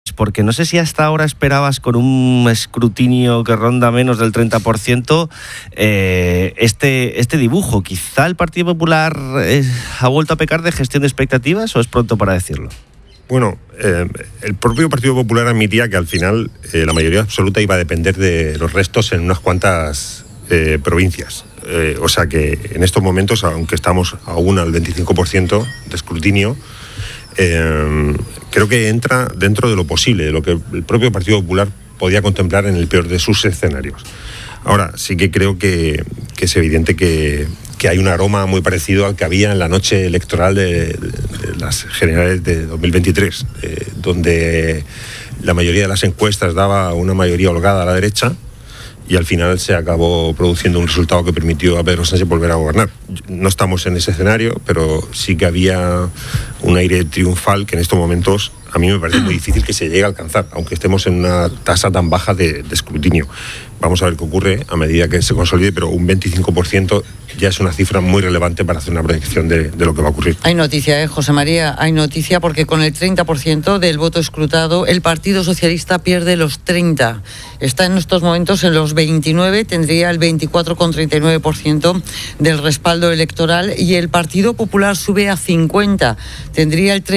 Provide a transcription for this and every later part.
Porque no sé si hasta ahora esperabas con un escrutinio que ronda menos del 30% este dibujo. ¿Quizá el Partido Popular ha vuelto a pecar de gestión de expectativas o es pronto para decirlo? Bueno, el propio Partido Popular admitía que al final la mayoría absoluta iba a depender de los restos en unas cuantas provincias. O sea que en estos momentos, aunque estamos aún al 25% de escrutinio, creo que entra dentro de lo posible, de lo que el propio Partido Popular podía contemplar en el peor de sus escenarios. Ahora, sí que creo que es evidente que hay un aroma muy parecido al que había en la noche electoral de las generales de 2023, donde la mayoría de las encuestas daba una mayoría holgada a la derecha, y al final se acabó produciendo un resultado que permitió a Pedro Sánchez volver a gobernar. No estamos en ese escenario, pero sí que había un aire triunfal que en estos momentos a mí me parece muy difícil que se llegue a alcanzar, aunque estemos en una tasa tan baja de escrutinio. Vamos a ver qué ocurre a medida que se consolide, pero un 25% ya es una cifra muy relevante para hacer una proyección de lo que va a ocurrir. Hay noticia, José María, hay noticia, porque con el 30% del voto escrutado, el Partido Socialista pierde los 30. Está en estos momentos en los 29, tendría el 24,39% del respaldo electoral, y el Partido Popular sube a 50, tendría el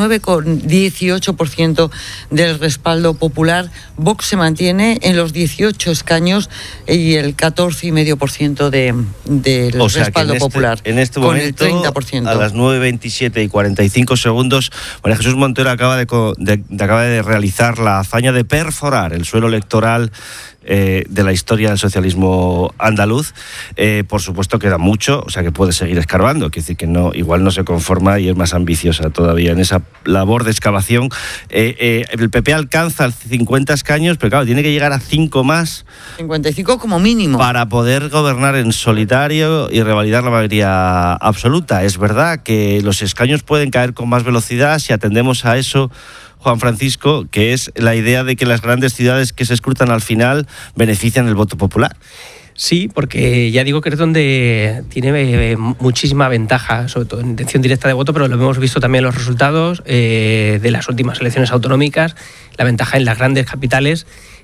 39,18% del respaldo popular. Vox se mantiene en los 18 escaños y el 14,5% del respaldo popular. En este momento, con el 30%. A las 9:27 y 45 segundos, María Jesús Montero acaba de realizar la hazaña de perforar el suelo electoral de la historia del socialismo andaluz. Por supuesto queda mucho, o sea que puede seguir escarbando, quiere decir que no, igual no se conforma y es más ambiciosa todavía en esa labor de excavación. El PP alcanza 50 escaños, pero claro, tiene que llegar a 5 más. 55 como mínimo. Para poder gobernar en solitario y revalidar la mayoría absoluta. Es verdad que los escaños pueden caer con más velocidad si atendemos a eso, Juan Francisco, que es la idea de que las grandes ciudades que se escrutan al final benefician el voto popular. Sí, porque ya digo que es donde tiene muchísima ventaja, sobre todo en intención directa de voto, pero lo hemos visto también en los resultados de las últimas elecciones autonómicas, la ventaja en las grandes capitales,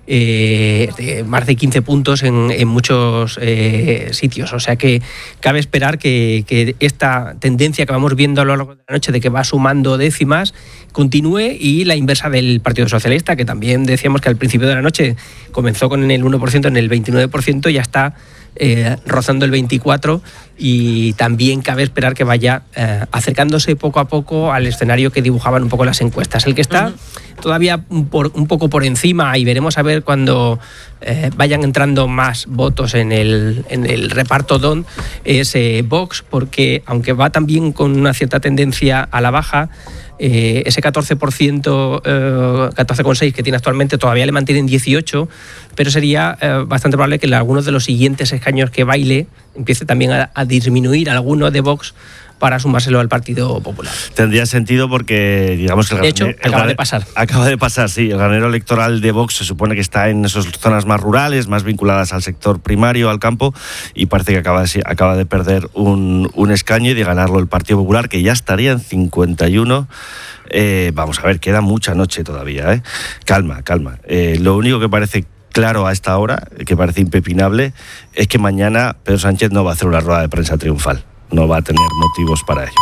de más de 15 puntos en muchos sitios. O sea que cabe esperar que esta tendencia que vamos viendo a lo largo de la noche de que va sumando décimas continúe, y la inversa del Partido Socialista, que también decíamos que al principio de la noche comenzó con el 1%, en el 29%, ya está rozando el 24%, y también cabe esperar que vaya acercándose poco a poco al escenario que dibujaban un poco las encuestas. El que está todavía un poco por encima, y veremos a ver cuando vayan entrando más votos en el reparto DON, es Vox, porque aunque va también con una cierta tendencia a la baja, ese 14%, 14,6% que tiene actualmente, todavía le mantienen 18%, pero sería bastante probable que en algunos de los siguientes escaños que baile empiece también a disminuir alguno de Vox para sumárselo al Partido Popular. Tendría sentido porque, digamos, que de hecho, acaba de pasar. Acaba de pasar, sí. El granero electoral de Vox se supone que está en esas zonas más rurales, más vinculadas al sector primario, al campo, y parece que acaba de perder un escaño y de ganarlo el Partido Popular, que ya estaría en 51. Vamos a ver, queda mucha noche todavía, Calma. Lo único que parece claro a esta hora, que parece impepinable, es que mañana Pedro Sánchez no va a hacer una rueda de prensa triunfal. No va a tener motivos para ello.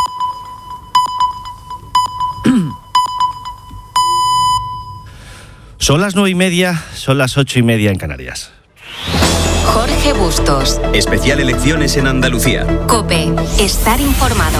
Son las 9:30, son las 8:30 en Canarias. Jorge Bustos. Especial Elecciones en Andalucía. COPE. Estar informado.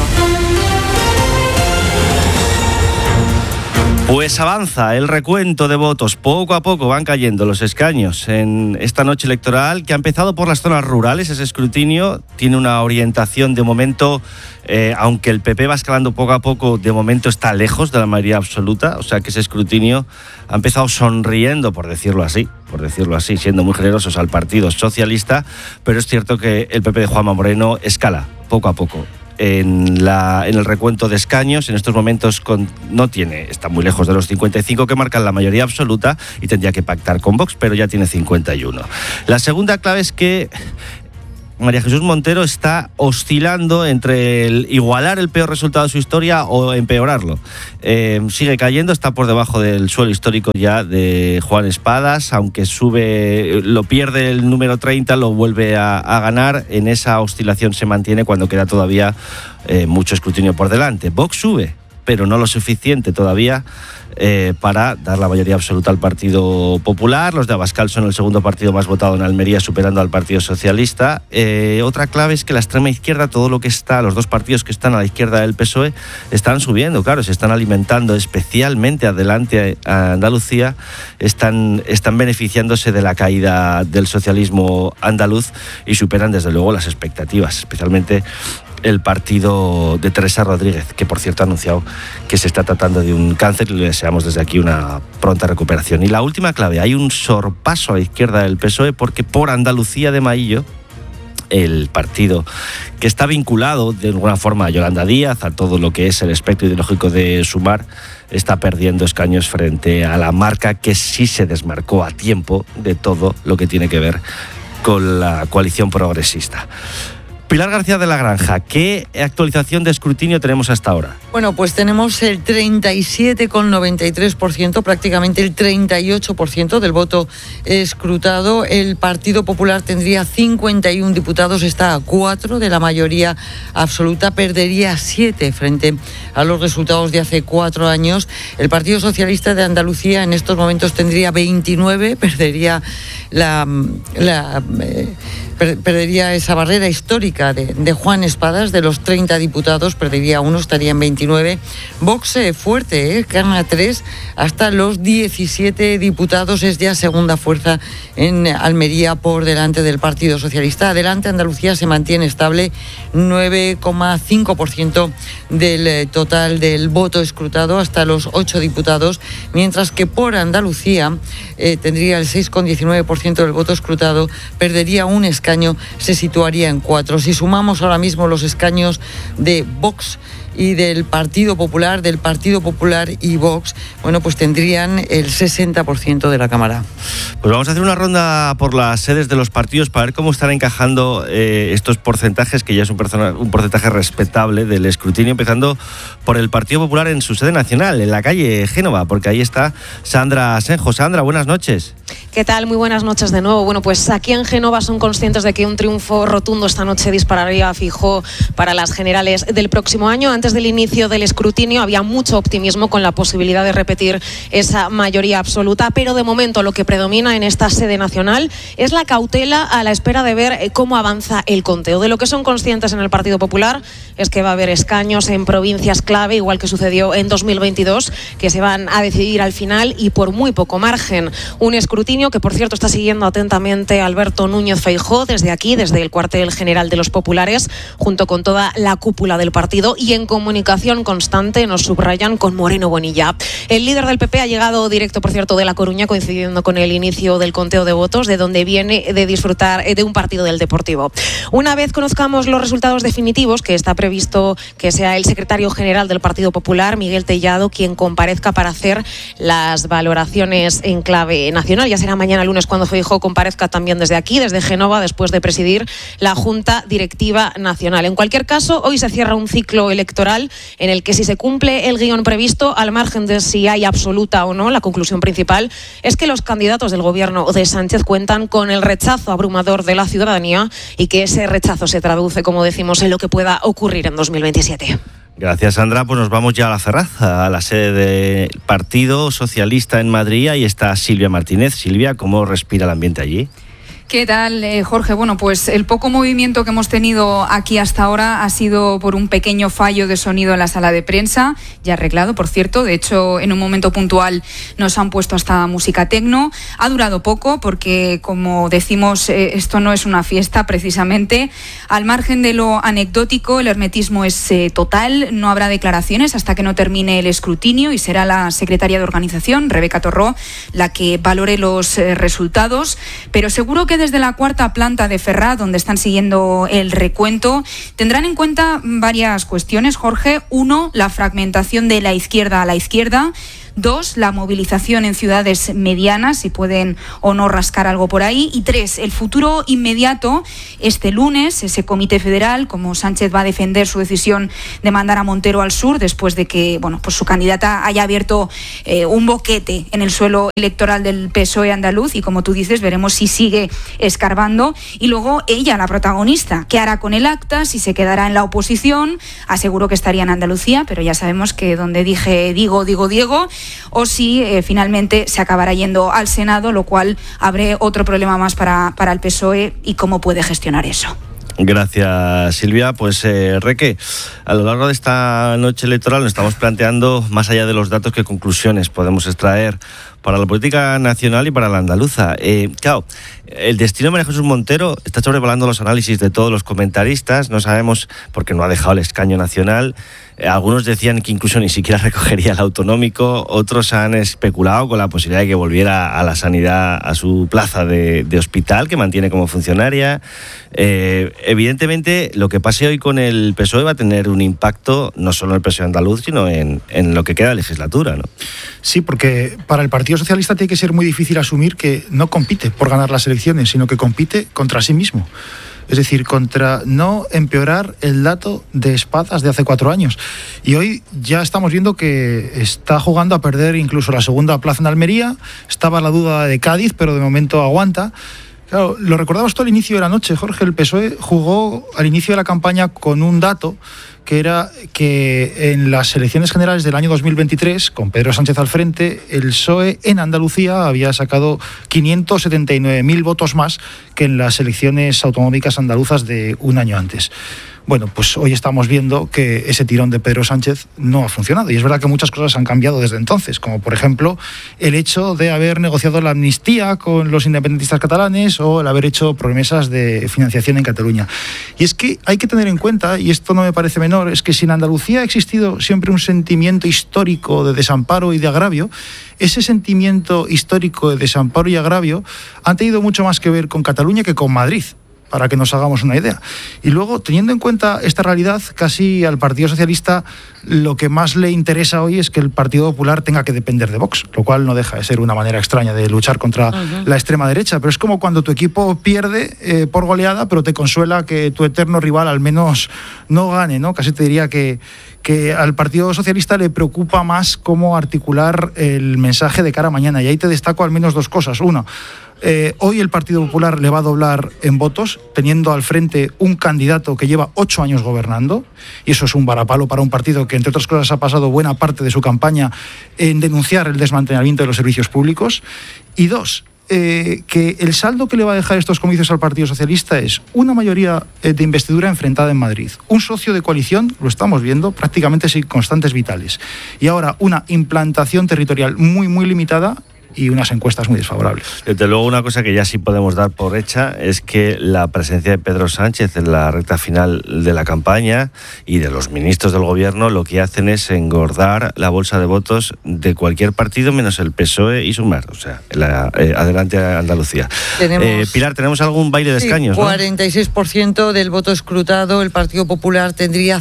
Pues avanza el recuento de votos. Poco a poco van cayendo los escaños en esta noche electoral, que ha empezado por las zonas rurales. Ese escrutinio tiene una orientación de momento, aunque el PP va escalando poco a poco, de momento está lejos de la mayoría absoluta. O sea que ese escrutinio ha empezado sonriendo, por decirlo así, siendo muy generosos al Partido Socialista. Pero es cierto que el PP de Juanma Moreno escala poco a poco en el recuento de escaños. En estos momentos está muy lejos de los 55 que marcan la mayoría absoluta, y tendría que pactar con Vox, pero ya tiene 51. La segunda clave es que María Jesús Montero está oscilando entre el igualar el peor resultado de su historia o empeorarlo. Sigue cayendo, está por debajo del suelo histórico ya de Juan Espadas, aunque lo pierde el número 30, lo vuelve a ganar. En esa oscilación se mantiene cuando queda todavía mucho escrutinio por delante. Vox sube, pero no lo suficiente todavía para dar la mayoría absoluta al Partido Popular. Los de Abascal son el segundo partido más votado en Almería, superando al Partido Socialista. Otra clave es que la extrema izquierda, los dos partidos que están a la izquierda del PSOE, están subiendo, claro, se están alimentando, especialmente adelante a Andalucía, están beneficiándose de la caída del socialismo andaluz y superan desde luego las expectativas, especialmente el partido de Teresa Rodríguez, que por cierto ha anunciado que se está tratando de un cáncer y le deseamos desde aquí una pronta recuperación. Y la última clave, hay un sorpaso a la izquierda del PSOE porque por Andalucía de Maillo, el partido que está vinculado de alguna forma a Yolanda Díaz, a todo lo que es el espectro ideológico de Sumar, está perdiendo escaños frente a la Marca, que sí se desmarcó a tiempo de todo lo que tiene que ver con la coalición progresista. Pilar García de la Granja, ¿qué actualización de escrutinio tenemos hasta ahora? Bueno, pues tenemos el 37,93%, prácticamente el 38% del voto escrutado. El Partido Popular tendría 51 diputados, está a 4 de la mayoría absoluta, perdería 7 frente a los resultados de hace 4 años. El Partido Socialista de Andalucía en estos momentos tendría 29, perdería perdería esa barrera histórica de Juan Espadas, de los 30 diputados, perdería 1, estaría en 29. Vox fuerte, gana 3, hasta los 17 diputados, es ya segunda fuerza en Almería por delante del Partido Socialista. Adelante Andalucía se mantiene estable, 9,5% del total del voto escrutado, hasta los 8 diputados, mientras que por Andalucía tendría el 6,19% del voto escrutado, perdería un escaño, se situaría en 4. Si sumamos ahora mismo los escaños de Vox y del Partido Popular y Vox, bueno, pues tendrían el 60% de la Cámara. Pues vamos a hacer una ronda por las sedes de los partidos para ver cómo están encajando estos porcentajes, que ya es un porcentaje respetable del escrutinio, empezando por el Partido Popular en su sede nacional, en la calle Génova, porque ahí está Sandra Senjo. Sandra, buenas noches. ¿Qué tal? Muy buenas noches de nuevo. Bueno, pues aquí en Génova son conscientes de que un triunfo rotundo esta noche dispararía a Feijóo para las generales del próximo año. Antes del inicio del escrutinio había mucho optimismo con la posibilidad de repetir esa mayoría absoluta, pero de momento lo que predomina en esta sede nacional es la cautela a la espera de ver cómo avanza el conteo. De lo que son conscientes en el Partido Popular es que va a haber escaños en provincias clave, igual que sucedió en 2022, que se van a decidir al final y por muy poco margen. Un escrutinio que, por cierto, está siguiendo atentamente Alberto Núñez Feijóo desde aquí, desde el cuartel general de los populares, junto con toda la cúpula del partido, y en comunicación constante, nos subrayan, con Moreno Bonilla. El líder del PP ha llegado directo, por cierto, de La Coruña, coincidiendo con el inicio del conteo de votos, de donde viene de disfrutar de un partido del Deportivo. Una vez conozcamos los resultados definitivos, que está previsto que sea el secretario general del Partido Popular, Miguel Tellado, quien comparezca para hacer las valoraciones en clave nacional. Ya será mañana lunes cuando Feijóo comparezca también desde aquí, desde Génova, después de presidir la Junta Directiva Nacional. En cualquier caso, hoy se cierra un ciclo electoral en el que, si se cumple el guión previsto, al margen de si hay absoluta o no, la conclusión principal es que los candidatos del gobierno de Sánchez cuentan con el rechazo abrumador de la ciudadanía y que ese rechazo se traduce, como decimos, en lo que pueda ocurrir en 2027. Gracias, Sandra. Pues nos vamos ya a la Ferraz, a la sede del Partido Socialista en Madrid. Ahí está Silvia Martínez. Silvia, ¿cómo respira el ambiente allí? ¿Qué tal, Jorge? Bueno, pues el poco movimiento que hemos tenido aquí hasta ahora ha sido por un pequeño fallo de sonido en la sala de prensa, ya arreglado, por cierto. De hecho, en un momento puntual nos han puesto hasta música tecno. Ha durado poco porque, como decimos, esto no es una fiesta precisamente. Al margen de lo anecdótico, el hermetismo es total. No habrá declaraciones hasta que no termine el escrutinio y será la secretaria de organización, Rebeca Torró, la que valore los resultados. Pero seguro que desde la cuarta planta de Ferraz, donde están siguiendo el recuento, tendrán en cuenta varias cuestiones, Jorge. 1, la fragmentación de la izquierda a la izquierda. 2, la movilización en ciudades medianas, si pueden o no rascar algo por ahí. Y 3, el futuro inmediato. Este lunes, ese comité federal, como Sánchez va a defender su decisión de mandar a Montero al sur, después de que pues su candidata haya abierto un boquete en el suelo electoral del PSOE andaluz, y como tú dices, veremos si sigue escarbando. Y luego ella, la protagonista, ¿qué hará con el acta? Si se quedará en la oposición, aseguro que estaría en Andalucía, pero ya sabemos que donde dije Diego, o si finalmente se acabará yendo al Senado, lo cual abre otro problema más para el PSOE y cómo puede gestionar eso. Gracias, Silvia. Pues Reque, a lo largo de esta noche electoral nos estamos planteando, más allá de los datos, qué conclusiones podemos extraer para la política nacional y para la andaluza. Claro, el destino de María Jesús Montero está sobrevolando los análisis de todos los comentaristas. No sabemos, porque no ha dejado el escaño nacional. Algunos decían que incluso ni siquiera recogería el autonómico. Otros han especulado con la posibilidad de que volviera a la sanidad, a su plaza de hospital, que mantiene como funcionaria. Evidentemente, lo que pase hoy con el PSOE va a tener un impacto no solo en el PSOE andaluz, sino en lo que queda de legislatura, ¿no? Sí, porque para el Partido Socialista tiene que ser muy difícil asumir que no compite por ganar las elecciones, sino que compite contra sí mismo. Es decir, contra no empeorar el dato de espadas de hace 4 años. Y hoy ya estamos viendo que está jugando a perder incluso la segunda plaza en Almería. Estaba la duda de Cádiz, pero de momento aguanta. Claro, lo recordabas tú al inicio de la noche, Jorge. El PSOE jugó al inicio de la campaña con un dato, que era que en las elecciones generales del año 2023, con Pedro Sánchez al frente, el PSOE en Andalucía había sacado 579.000 votos más que en las elecciones autonómicas andaluzas de un año antes. Bueno, pues hoy estamos viendo que ese tirón de Pedro Sánchez no ha funcionado, y es verdad que muchas cosas han cambiado desde entonces, como por ejemplo el hecho de haber negociado la amnistía con los independentistas catalanes o el haber hecho promesas de financiación en Cataluña. Y es que hay que tener en cuenta, y esto no me parece menor, es que si en Andalucía ha existido siempre un sentimiento histórico de desamparo y de agravio, ese sentimiento histórico de desamparo y agravio han tenido mucho más que ver con Cataluña que con Madrid, para que nos hagamos una idea. Y luego, teniendo en cuenta esta realidad, casi al Partido Socialista lo que más le interesa hoy es que el Partido Popular tenga que depender de Vox, lo cual no deja de ser una manera extraña de luchar contra la extrema derecha. Pero es como cuando tu equipo pierde por goleada, pero te consuela que tu eterno rival al menos no gane, ¿no? Casi te diría que al Partido Socialista le preocupa más cómo articular el mensaje de cara a mañana. Y ahí te destaco al menos 2 cosas. Una, hoy el Partido Popular le va a doblar en votos, teniendo al frente un candidato que lleva 8 años gobernando, y eso es un varapalo para un partido que, entre otras cosas, ha pasado buena parte de su campaña en denunciar el desmantelamiento de los servicios públicos. Y 2, que el saldo que le va a dejar estos comicios al Partido Socialista es una mayoría de investidura enfrentada en Madrid, un socio de coalición, lo estamos viendo, prácticamente sin constantes vitales, y ahora una implantación territorial muy, muy limitada y unas encuestas muy desfavorables. Desde luego, una cosa que ya sí podemos dar por hecha es que la presencia de Pedro Sánchez en la recta final de la campaña y de los ministros del gobierno lo que hacen es engordar la bolsa de votos de cualquier partido menos el PSOE y Sumar. O sea, adelante a Andalucía. Pilar, ¿tenemos algún baile de escaños? 46%, ¿no? Del voto escrutado. El Partido Popular tendría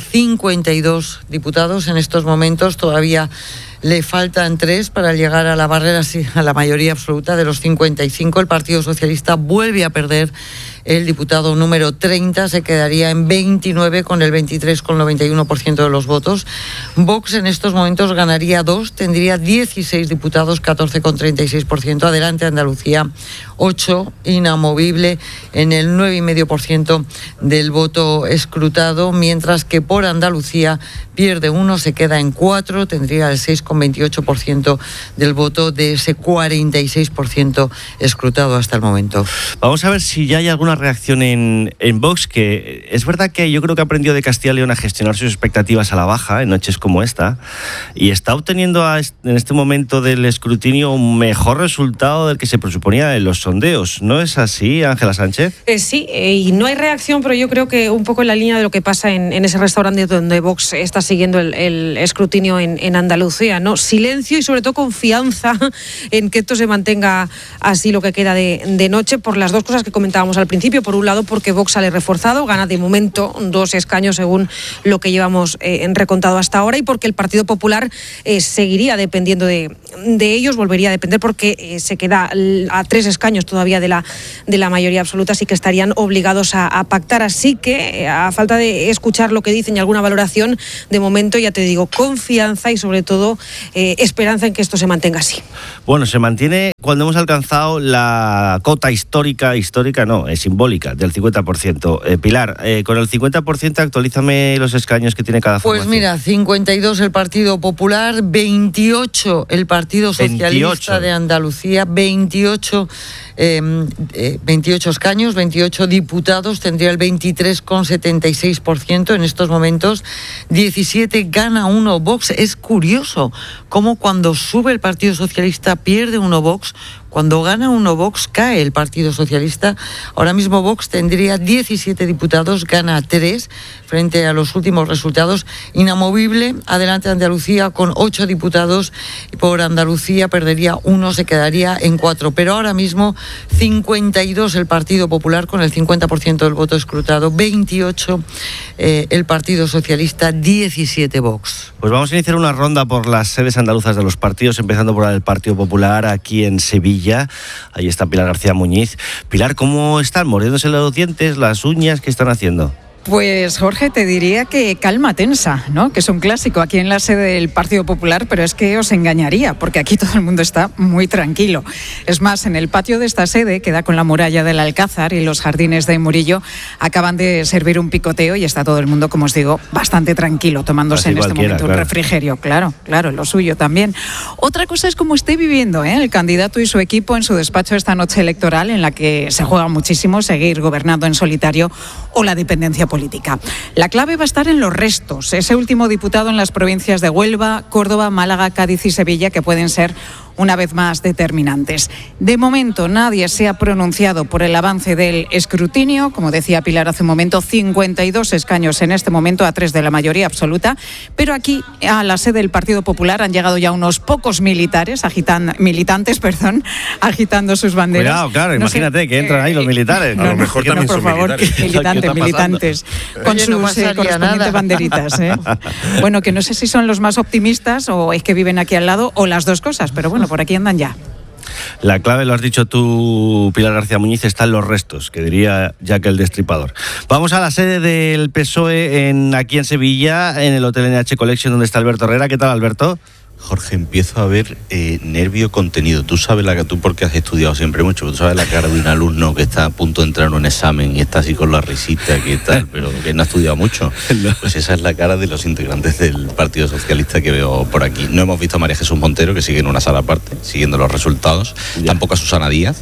52 diputados en estos momentos. Todavía le faltan 3 para llegar a la barrera, a la mayoría absoluta de los 55. El Partido Socialista vuelve a perder el diputado número 30, se quedaría en 29 con el 23,91% de los votos. Vox en estos momentos ganaría 2, tendría 16 diputados, 14,36%. Adelante Andalucía, 8, inamovible en el 9,5% del voto escrutado, mientras que por Andalucía pierde 1, se queda en 4, tendría el 6,28% del voto de ese 46% escrutado hasta el momento. Vamos a ver si ya hay alguna reacción en Vox, que es verdad que yo creo que ha aprendido de Castilla y León a gestionar sus expectativas a la baja en noches como esta, y está obteniendo en este momento del escrutinio un mejor resultado del que se presuponía en los sondeos. ¿No es así, Ángela Sánchez? Sí, y no hay reacción, pero yo creo que un poco en la línea de lo que pasa en ese restaurante donde Vox está siguiendo el escrutinio en Andalucía, ¿no? Silencio y sobre todo confianza en que esto se mantenga así lo que queda de noche, por las 2 cosas que comentábamos al principio principio, por un lado porque Vox sale reforzado, gana de momento 2 escaños según lo que llevamos recontado hasta ahora, y porque el Partido Popular seguiría dependiendo de ellos, volvería a depender porque se queda a 3 escaños todavía de la mayoría absoluta, así que estarían obligados a pactar. Así que a falta de escuchar lo que dicen y alguna valoración, de momento ya te digo, confianza y sobre todo esperanza en que esto se mantenga así. Bueno, se mantiene cuando hemos alcanzado la cota histórica no, es simbólica, del 50%. Pilar, con el 50% actualízame los escaños que tiene cada formación. Pues mira, 52 el Partido Popular, 28 el Partido Socialista 28. de Andalucía, 28 escaños, 28 diputados, tendría el 23,76% en estos momentos, 17 gana 1 Vox. Es curioso cómo cuando sube el Partido Socialista pierde 1 Vox, cuando gana 1 Vox cae el Partido Socialista. Ahora mismo Vox tendría 17 diputados, gana 3 frente a los últimos resultados. Inamovible, adelante Andalucía con 8 diputados, y por Andalucía perdería 1, se quedaría en 4. Pero ahora mismo 52 el Partido Popular con el 50% del voto escrutado, 28 el Partido Socialista, 17 Vox. Pues vamos a iniciar una ronda por las sedes andaluzas de los partidos, empezando por el Partido Popular aquí en Sevilla. Ahí está Pilar García Muñiz. Pilar, ¿cómo están? ¿Mordiéndose los dientes, las uñas? ¿Qué están haciendo? Pues Jorge, te diría que calma tensa, ¿no? Que es un clásico aquí en la sede del Partido Popular, pero es que os engañaría, porque aquí todo el mundo está muy tranquilo. Es más, en el patio de esta sede, que da con la muralla del Alcázar y los jardines de Murillo, acaban de servir un picoteo y está todo el mundo, como os digo, bastante tranquilo, tomándose en este momento un refrigerio. Claro, lo suyo también. Otra cosa es cómo esté viviendo el candidato y su equipo en su despacho esta noche electoral, en la que se juega muchísimo seguir gobernando en solitario o la dependencia política. La clave va a estar en los restos, ese último diputado en las provincias de Huelva, Córdoba, Málaga, Cádiz y Sevilla, que pueden ser una vez más determinantes. De momento nadie se ha pronunciado por el avance del escrutinio, como decía Pilar hace un momento, 52 escaños en este momento a 3 de la mayoría absoluta, pero aquí a la sede del Partido Popular han llegado ya unos pocos militantes, agitando sus banderas. Cuidado, claro, no imagínate sé, que entran ahí los militares. A lo mejor también por son favor, militantes, con sus correspondientes banderitas. Bueno, que no sé si son los más optimistas o es que viven aquí al lado o las dos cosas, pero bueno, por aquí andan ya. La clave, lo has dicho tú, Pilar García Muñiz, está en los restos, que diría Jack el Destripador. Vamos a la sede del PSOE aquí en Sevilla, en el Hotel NH Collection, donde está Alberto Herrera. ¿Qué tal, Alberto? Jorge, empiezo a ver nervio contenido. Tú sabes tú porque has estudiado siempre mucho, tú sabes la cara de un alumno que está a punto de entrar en un examen y está así con la risita, que tal, pero que no ha estudiado mucho. No. Pues esa es la cara de los integrantes del Partido Socialista que veo por aquí. No hemos visto a María Jesús Montero, que sigue en una sala aparte, siguiendo los resultados. Ya. Tampoco a Susana Díaz.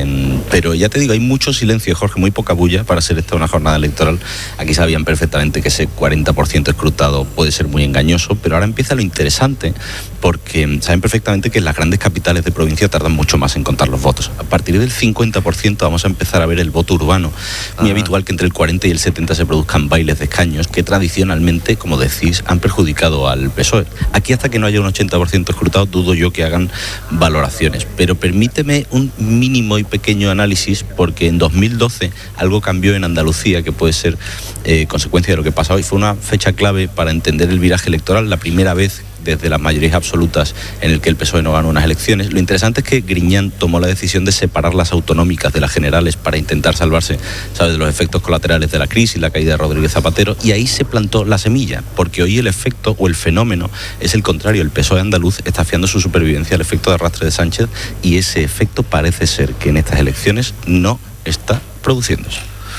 Pero ya te digo, hay mucho silencio, Jorge, muy poca bulla para ser esta una jornada electoral. Aquí sabían perfectamente que ese 40% escrutado puede ser muy engañoso, pero ahora empieza lo interesante, porque saben perfectamente que las grandes capitales de provincia tardan mucho más en contar los votos. A partir del 50% vamos a empezar a ver el voto urbano. Muy habitual que entre el 40 y el 70 se produzcan bailes de escaños que tradicionalmente, como decís, han perjudicado al PSOE. Aquí, hasta que no haya un 80% escrutado, dudo yo que hagan valoraciones. Pero permíteme un mínimo y pequeño análisis, porque en 2012 algo cambió en Andalucía que puede ser consecuencia de lo que pasa hoy. Fue una fecha clave para entender el viraje electoral, la primera vez desde las mayorías absolutas en el que el PSOE no ganó unas elecciones. Lo interesante es que Griñán tomó la decisión de separar las autonómicas de las generales para intentar salvarse, ¿sabes?, de los efectos colaterales de la crisis, la caída de Rodríguez Zapatero, y ahí se plantó la semilla, porque hoy el efecto o el fenómeno es el contrario. El PSOE andaluz está fiando su supervivencia al efecto de arrastre de Sánchez, y ese efecto parece ser que en estas elecciones no está produciéndose.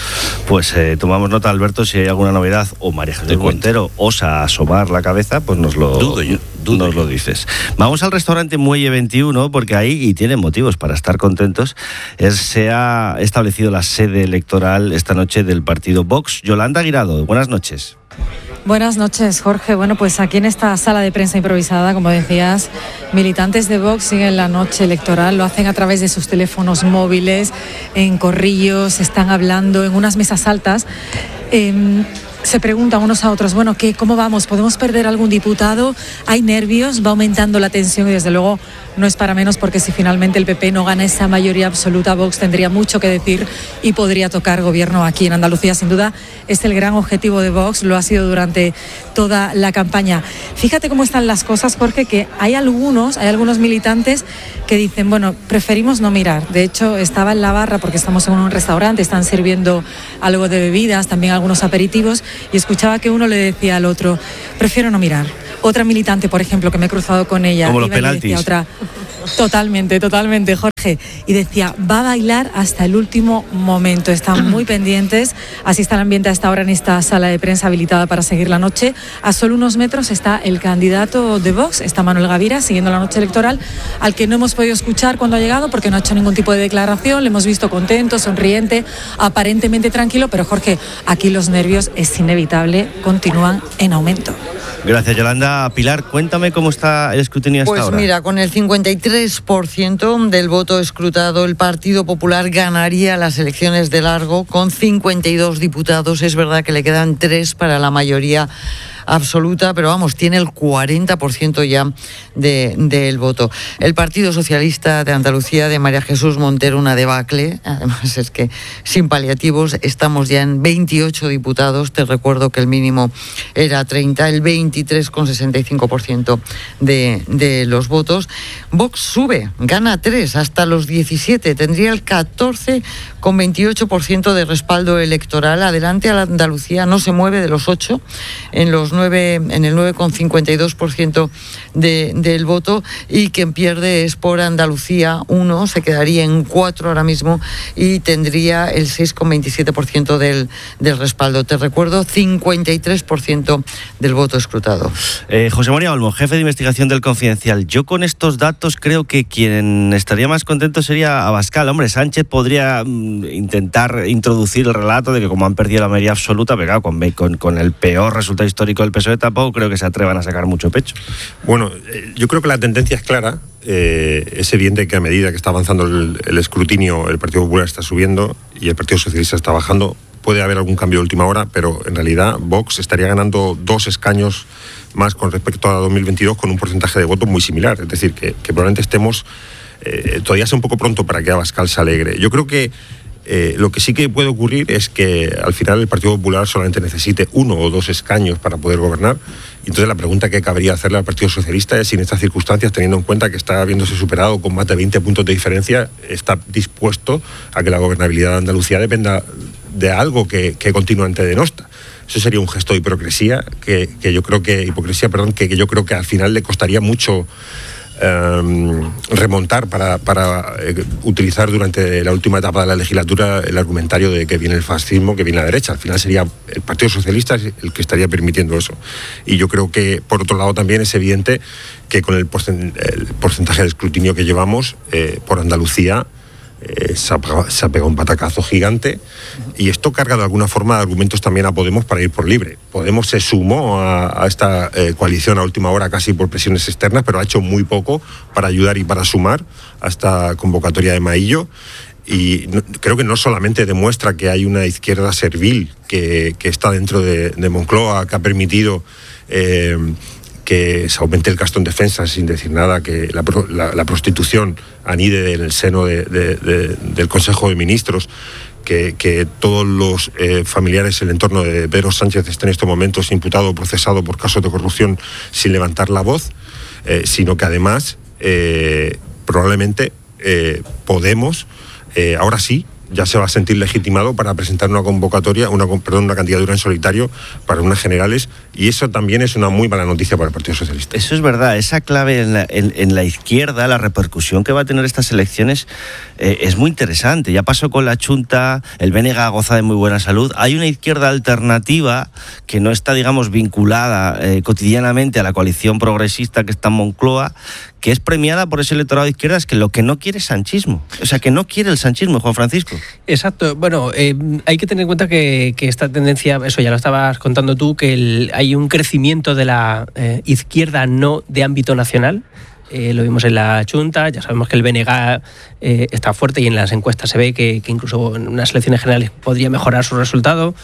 Pues tomamos nota, Alberto, si hay alguna novedad o María Jesús Montero osa asomar la cabeza, pues nos lo dices. Vamos al restaurante Muelle 21, porque ahí, y tienen motivos para estar contentos, se ha establecido la sede electoral esta noche del partido Vox. Yolanda Guirado, buenas noches. Buenas noches, Jorge. Bueno, pues aquí en esta sala de prensa improvisada, como decías, militantes de Vox siguen la noche electoral, lo hacen a través de sus teléfonos móviles, en corrillos, están hablando en unas mesas altas. se preguntan unos a otros, bueno, ¿cómo vamos? ¿Podemos perder algún diputado? ¿Hay nervios? ¿Va aumentando la tensión? Y desde luego no es para menos, porque si finalmente el PP no gana esa mayoría absoluta, Vox tendría mucho que decir y podría tocar gobierno aquí en Andalucía. Sin duda es el gran objetivo de Vox, lo ha sido durante toda la campaña. Fíjate cómo están las cosas, Jorge, que hay algunos militantes que dicen, bueno, preferimos no mirar. De hecho, estaba en la barra, porque estamos en un restaurante, están sirviendo algo de bebidas, también algunos aperitivos, y escuchaba que uno le decía al otro, prefiero no mirar. Otra militante, por ejemplo, que me he cruzado con ella, como los iba y le penaltis. decía otra, totalmente, Jorge, y decía, va a bailar hasta el último momento. Están muy pendientes. Así está el ambiente a esta hora en esta sala de prensa habilitada para seguir la noche. A solo unos metros está el candidato de Vox, está Manuel Gavira, siguiendo la noche electoral, al que no hemos podido escuchar cuando ha llegado porque no ha hecho ningún tipo de declaración. Le hemos visto contento, sonriente, aparentemente tranquilo, pero Jorge, aquí los nervios, es inevitable, continúan en aumento. Gracias, Yolanda. Pilar, cuéntame cómo está el escrutinio hasta ahora. Pues mira, con el 53% del voto escrutado, el Partido Popular ganaría las elecciones de largo con 52 diputados. Es verdad que le quedan 3 para la mayoría absoluta, pero vamos, tiene el 40% ya del voto. El Partido Socialista de Andalucía de María Jesús Montero, una debacle, además es que sin paliativos, estamos ya en 28 diputados, te recuerdo que el mínimo era 30, el 23,65% de los votos. Vox sube, gana 3 hasta los 17, tendría el 14,28% de respaldo electoral. Adelante a la Andalucía no se mueve de los 8, en el 9,52% del voto, y quien pierde es Por Andalucía 1, se quedaría en 4 ahora mismo y tendría el 6,27% del respaldo. Te recuerdo, 53% del voto escrutado. José María Olmo, jefe de investigación del Confidencial. Yo con estos datos creo que quien estaría más contento sería Abascal. Hombre, Sánchez podría intentar introducir el relato de que como han perdido la mayoría absoluta, pero claro, con el peor resultado histórico del PSOE tampoco creo que se atrevan a sacar mucho pecho. Bueno, yo creo que la tendencia es clara. Es evidente que a medida que está avanzando el escrutinio, el Partido Popular está subiendo y el Partido Socialista está bajando. Puede haber algún cambio de última hora, pero en realidad Vox estaría ganando 2 escaños más con respecto a 2022, con un porcentaje de voto muy similar. Es decir, que probablemente estemos... todavía es un poco pronto para que Abascal se alegre. Yo creo que lo que sí que puede ocurrir es que al final el Partido Popular solamente necesite 1 o 2 escaños para poder gobernar. Y entonces la pregunta que cabría hacerle al Partido Socialista es si en estas circunstancias, teniendo en cuenta que está habiéndose superado con más de 20 puntos de diferencia, está dispuesto a que la gobernabilidad de Andalucía dependa de algo que continuamente denosta. Eso sería un gesto de hipocresía que yo creo que yo creo que al final le costaría mucho remontar para utilizar durante la última etapa de la legislatura el argumentario de que viene el fascismo, que viene la derecha. Al final sería el Partido Socialista el que estaría permitiendo eso. Y yo creo que, por otro lado, también es evidente que con el porcentaje de escrutinio que llevamos por Andalucía, se ha pegado un patacazo gigante, y esto carga de alguna forma de argumentos también a Podemos para ir por libre. Podemos se sumó a esta coalición a última hora casi por presiones externas, pero ha hecho muy poco para ayudar y para sumar a esta convocatoria de Maillo. Y creo que no solamente demuestra que hay una izquierda servil que está dentro de Moncloa, que ha permitido que se aumente el gasto en defensa sin decir nada, que la prostitución anide en el seno del Consejo de Ministros, que todos los familiares en el entorno de Pedro Sánchez estén en estos momentos imputado o procesado por casos de corrupción sin levantar la voz, sino que además probablemente Podemos ahora sí ya se va a sentir legitimado para presentar una convocatoria, una candidatura en solitario para unas generales, y eso también es una muy mala noticia para el Partido Socialista. Eso es verdad, esa clave en la izquierda, la repercusión que va a tener estas elecciones es muy interesante. Ya pasó con la Chunta, el BNG goza de muy buena salud. Hay una izquierda alternativa que no está, digamos, vinculada cotidianamente a la coalición progresista que está en Moncloa, que es premiada por ese electorado de izquierdas, que lo que no quiere es sanchismo. O sea, que no quiere el sanchismo, Juan Francisco. Exacto. Bueno, hay que tener en cuenta que esta tendencia, eso ya lo estabas contando tú, que hay un crecimiento de la izquierda no de ámbito nacional. lo vimos en la Junta, ya sabemos que el BNG está fuerte y en las encuestas se ve que incluso en unas elecciones generales podría mejorar su resultado.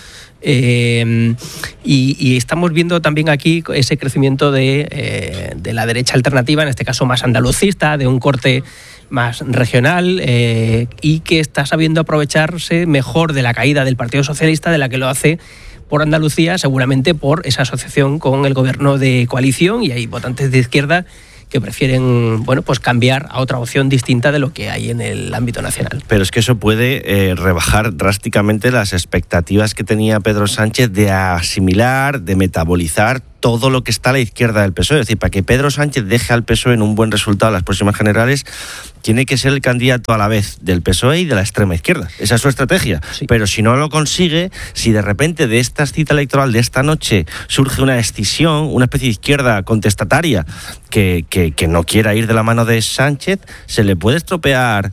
Y estamos viendo también aquí ese crecimiento de la derecha alternativa, en este caso más andalucista, de un corte más regional, y que está sabiendo aprovecharse mejor de la caída del Partido Socialista de la que lo hace por Andalucía, seguramente por esa asociación con el gobierno de coalición, y hay votantes de izquierda que prefieren, bueno, pues cambiar a otra opción distinta de lo que hay en el ámbito nacional. Pero es que eso puede rebajar drásticamente las expectativas que tenía Pedro Sánchez de asimilar, de metabolizar todo lo que está a la izquierda del PSOE. Es decir, para que Pedro Sánchez deje al PSOE en un buen resultado en las próximas generales, tiene que ser el candidato a la vez del PSOE y de la extrema izquierda. Esa es su estrategia. Sí. Pero si no lo consigue, si de repente de esta cita electoral de esta noche surge una escisión, una especie de izquierda contestataria que no quiera ir de la mano de Sánchez, se le puede estropear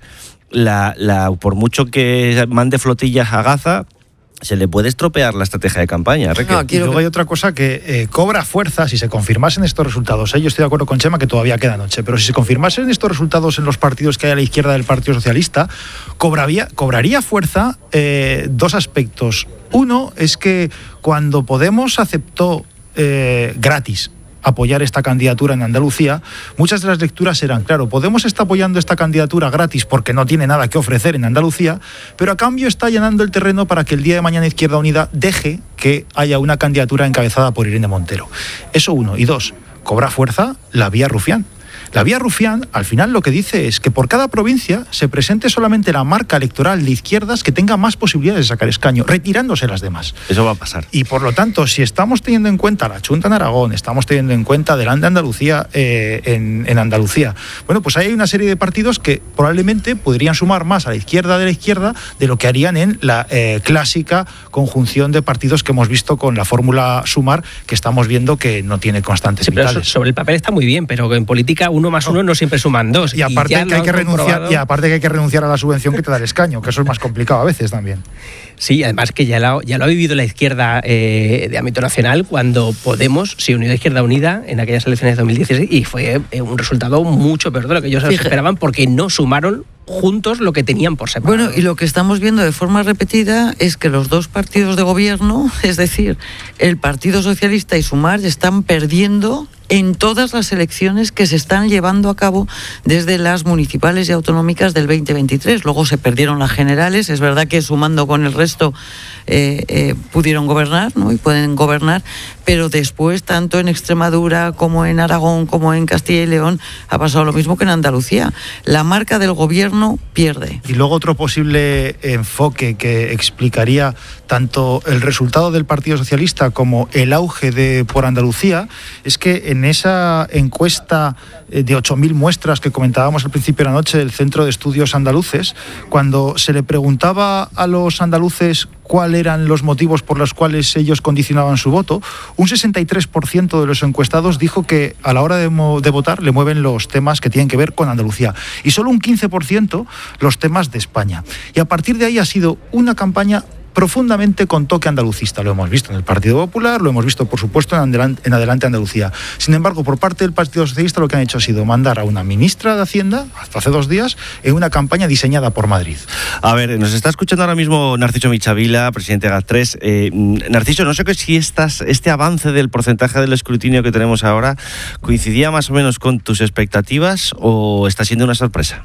por mucho que mande flotillas a Gaza, se le puede estropear la estrategia de campaña. No, y luego hay otra cosa que cobra fuerza si se confirmasen estos resultados. Yo estoy de acuerdo con Chema que todavía queda noche, pero si se confirmasen estos resultados en los partidos que hay a la izquierda del Partido Socialista, cobraría fuerza dos aspectos. Uno es que cuando Podemos aceptó gratis apoyar esta candidatura en Andalucía, muchas de las lecturas eran, claro, Podemos está apoyando esta candidatura gratis porque no tiene nada que ofrecer en Andalucía, pero a cambio está allanando el terreno para que el día de mañana Izquierda Unida deje que haya una candidatura encabezada por Irene Montero. Eso uno. Y dos, cobra fuerza la vía Rufián. La vía Rufián, al final, lo que dice es que por cada provincia se presente solamente la marca electoral de izquierdas que tenga más posibilidades de sacar escaño, retirándose las demás. Eso va a pasar. Y por lo tanto, si estamos teniendo en cuenta la Junta en Aragón, estamos teniendo en cuenta Adelante Andalucía en Andalucía, bueno, pues ahí hay una serie de partidos que probablemente podrían sumar más a la izquierda de lo que harían en la clásica conjunción de partidos que hemos visto con la fórmula Sumar, que estamos viendo que no tiene constantes vitales. Pero sobre el papel está muy bien, pero en política 1 más 1 no siempre suman 2. Y aparte que hay que renunciar a la subvención que te da el escaño, que eso es más complicado a veces también. Sí, además que ya lo ha vivido la izquierda de ámbito nacional cuando Podemos se unió a Izquierda Unida en aquellas elecciones de 2016 y fue un resultado mucho peor de lo que ellos esperaban porque no sumaron juntos lo que tenían por separado. Bueno, y lo que estamos viendo de forma repetida es que los dos partidos de gobierno, es decir, el Partido Socialista y Sumar, están perdiendo en todas las elecciones que se están llevando a cabo desde las municipales y autonómicas del 2023. Luego se perdieron las generales, es verdad que sumando con el resto pudieron gobernar, ¿no? Y pueden gobernar, pero después, tanto en Extremadura como en Aragón, como en Castilla y León, ha pasado lo mismo que en Andalucía. La marca del gobierno pierde. Y luego otro posible enfoque que explicaría tanto el resultado del Partido Socialista como el auge de Por Andalucía es que en esa encuesta de 8.000 muestras que comentábamos al principio de la noche del Centro de Estudios Andaluces, cuando se le preguntaba a los andaluces cuáles eran los motivos por los cuales ellos condicionaban su voto, un 63% de los encuestados dijo que a la hora de votar le mueven los temas que tienen que ver con Andalucía y solo un 15% los temas de España. Y a partir de ahí ha sido una campaña profundamente con toque andalucista. Lo hemos visto en el Partido Popular, lo hemos visto, por supuesto, en Adelante Andalucía. Sin embargo, por parte del Partido Socialista lo que han hecho ha sido mandar a una ministra de Hacienda, hasta hace 2 días, en una campaña diseñada por Madrid. A ver, nos está escuchando ahora mismo Narciso Michavila, presidente de GAT3. Narciso, no sé si este avance del porcentaje del escrutinio que tenemos ahora coincidía más o menos con tus expectativas o está siendo una sorpresa.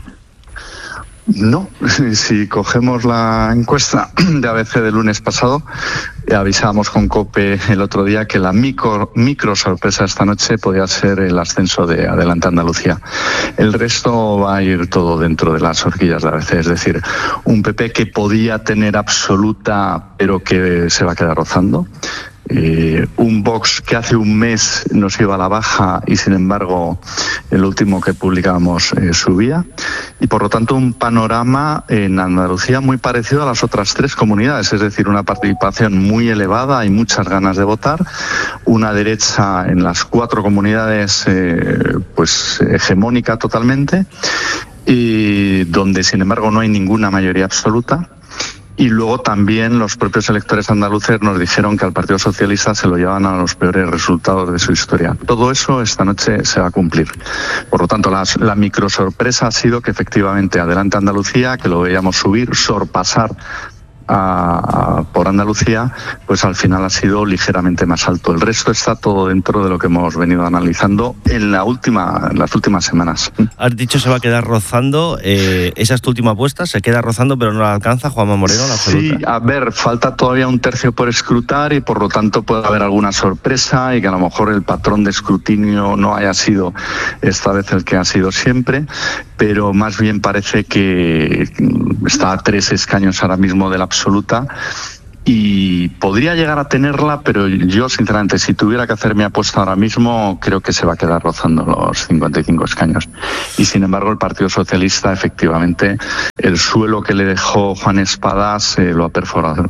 No, si cogemos la encuesta de ABC del lunes pasado, avisábamos con COPE el otro día que la micro sorpresa esta noche podía ser el ascenso de Adelante Andalucía. El resto va a ir todo dentro de las horquillas de ABC, es decir, un PP que podía tener absoluta pero que se va a quedar rozando. Un Vox que hace un mes nos iba a la baja y sin embargo el último que publicábamos subía, y por lo tanto un panorama en Andalucía muy parecido a las otras 3 comunidades, es decir, una participación muy elevada, hay muchas ganas de votar, una derecha en las 4 comunidades pues hegemónica totalmente, y donde sin embargo no hay ninguna mayoría absoluta. y luego también los propios electores andaluces nos dijeron que al Partido Socialista se lo llevan a los peores resultados de su historia. Todo eso esta noche se va a cumplir. Por lo tanto, la micro sorpresa ha sido que efectivamente Adelante Andalucía, que lo veíamos subir, sorpasar por Andalucía, pues al final ha sido ligeramente más alto. El resto está todo dentro de lo que hemos venido analizando en las últimas semanas. Has dicho se va a quedar rozando. ¿Esa es tu última apuesta? ¿Se queda rozando pero no la alcanza Juanma Moreno, la absoluta? Sí, a ver, falta todavía un tercio por escrutar y por lo tanto puede haber alguna sorpresa y que a lo mejor el patrón de escrutinio no haya sido esta vez el que ha sido siempre, pero más bien parece que está a 3 escaños ahora mismo de la absoluta y podría llegar a tenerla, pero yo sinceramente si tuviera que hacer mi apuesta ahora mismo creo que se va a quedar rozando los 55 escaños. Y sin embargo el Partido Socialista efectivamente el suelo que le dejó Juan Espadas lo ha perforado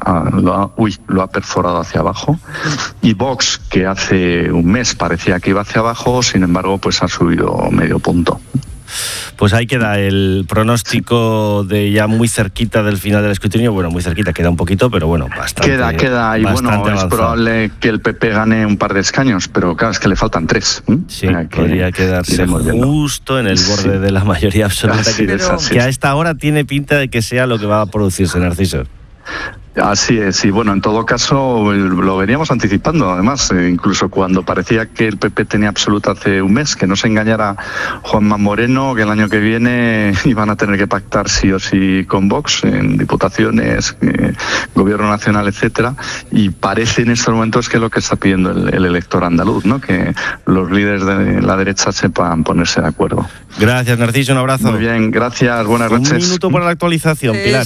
hacia abajo, y Vox, que hace un mes parecía que iba hacia abajo, sin embargo pues ha subido medio punto. Pues ahí queda el pronóstico de ya muy cerquita del final del escrutinio. Bueno, muy cerquita, queda un poquito, pero bueno, bastante. Queda, y bueno, avanzado. Es probable que el PP gane un par de escaños, pero claro, es que le faltan 3. Sí, podría quedarse justo en el borde de la mayoría absoluta, que a esta hora tiene pinta de que sea lo que va a producirse, Narciso. Así es, y bueno, en todo caso lo veníamos anticipando, además, incluso cuando parecía que el PP tenía absoluta hace un mes, que no se engañara Juanma Moreno, que el año que viene iban a tener que pactar sí o sí con Vox en diputaciones, gobierno nacional, etcétera, y parece en estos momentos que es lo que está pidiendo el elector andaluz, ¿no? Que los líderes de la derecha sepan ponerse de acuerdo. Gracias, Narciso, un abrazo. Muy bien, gracias, buenas noches. Un minuto para la actualización, Pilar.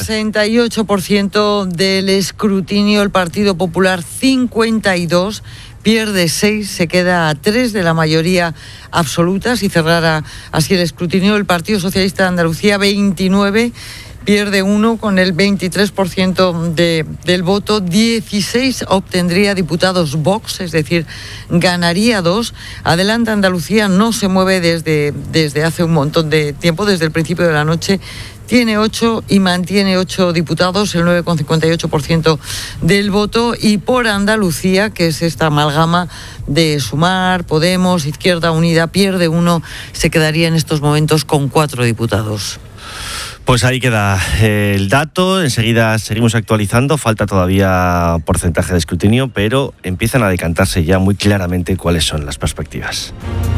68% del escrutinio, el Partido Popular 52%, pierde 6, se queda a 3 de la mayoría absoluta. Si cerrara así el escrutinio, el Partido Socialista de Andalucía 29%, pierde 1 con el 23% del voto. 16 obtendría diputados Vox, es decir, ganaría 2. Adelante Andalucía no se mueve desde hace un montón de tiempo, desde el principio de la noche. Tiene 8 y mantiene 8 diputados, el 9,58% del voto. Y por Andalucía, que es esta amalgama de Sumar, Podemos, Izquierda Unida, pierde 1, se quedaría en estos momentos con 4 diputados. Pues ahí queda el dato, enseguida seguimos actualizando, falta todavía porcentaje de escrutinio, pero empiezan a decantarse ya muy claramente cuáles son las perspectivas.